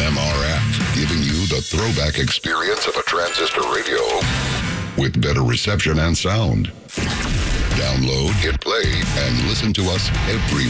WMMRF, giving you the throwback experience of a transistor radio with better reception and sound. Download, hit play, and listen to us everywhere.